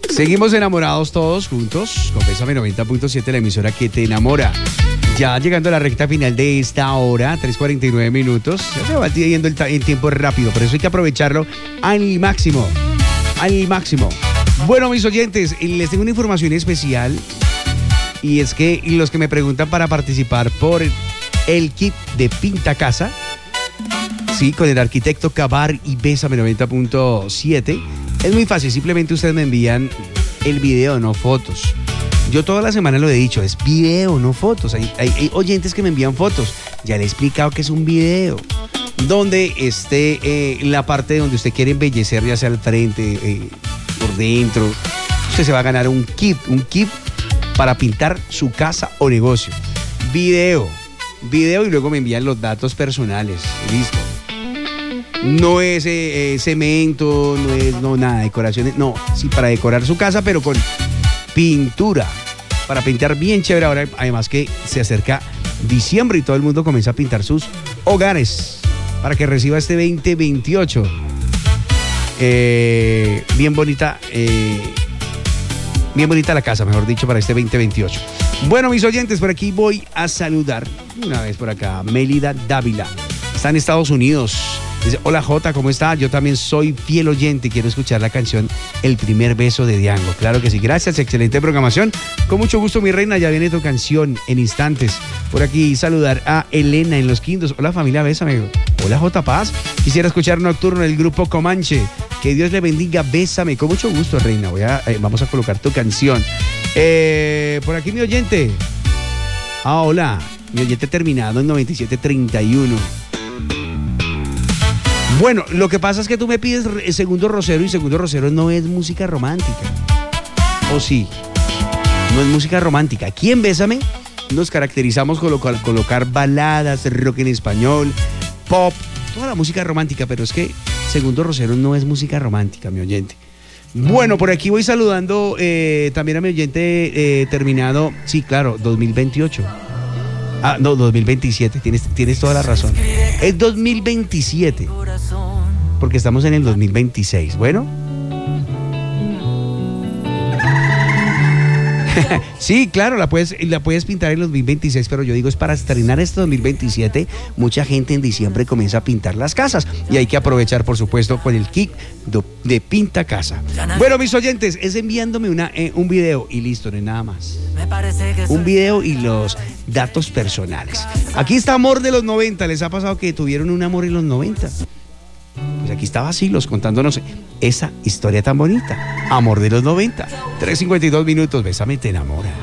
Seguimos enamorados todos juntos con Bésame 90.7, la emisora que te enamora. Ya llegando a la recta final de esta hora, 3:49 minutos. Ya se va yendo el tiempo rápido, por eso hay que aprovecharlo al máximo. Al máximo. Bueno, mis oyentes, les tengo una información especial. Y es que los que me preguntan para participar por el kit de Pinta Casa, sí, con el arquitecto Cabar y Bésame 90.7, es muy fácil, simplemente ustedes me envían el video, no fotos. Yo toda la semana lo he dicho, es video, no fotos. Hay oyentes que me envían fotos. Ya le he explicado que es un video donde esté la parte donde usted quiere embellecer, ya sea al frente, por dentro. Usted se va a ganar un kit para pintar su casa o negocio. Video y luego me envían los datos personales. Listo. No es cemento, no nada, decoraciones. No, sí, para decorar su casa, pero con pintura. Para pintar bien chévere. Ahora, además que se acerca diciembre y todo el mundo comienza a pintar sus hogares para que reciba este 2028. Bien bonita la casa, mejor dicho, para este 2028. Bueno, mis oyentes, por aquí voy a saludar una vez por acá Mélida Dávila. Está en Estados Unidos. Dice, hola Jota, ¿cómo está? Yo también soy fiel oyente y quiero escuchar la canción El primer beso de Diango. Claro que sí, gracias, excelente programación. Con mucho gusto, mi reina, ya viene tu canción en instantes. Por aquí saludar a Elena en Los Quindos. Hola familia, bésame. Hola Jota Paz. Quisiera escuchar Nocturno del grupo Comanche. Que Dios le bendiga, bésame. Con mucho gusto, reina. Vamos a colocar tu canción. Por aquí mi oyente. Hola. Mi oyente terminado en 9731. Bueno, lo que pasa es que tú me pides Segundo Rosero y Segundo Rosero no es música romántica. ¿O sí? No es música romántica. Aquí en Bésame nos caracterizamos con colocar baladas, rock en español, pop, toda la música romántica, pero es que Segundo Rosero no es música romántica, mi oyente. Bueno, por aquí voy saludando también a mi oyente terminado, sí, claro, 2028. Ah, no, 2027, tienes toda la razón. Es 2027, porque estamos en el 2026. Bueno. Sí, claro, la puedes pintar en el 2026, pero yo digo es para estrenar este 2027. Mucha gente en diciembre comienza a pintar las casas y hay que aprovechar, por supuesto, con el kit de Pinta Casa. Bueno, mis oyentes, es enviándome un video y listo, no hay nada más. Un video y los datos personales. Aquí está Amor de los 90. ¿Les ha pasado que tuvieron un amor en los 90? Pues aquí está Vacilos contándonos esa historia tan bonita. Amor de los 90. 3:52 minutos. Bésame, te enamora.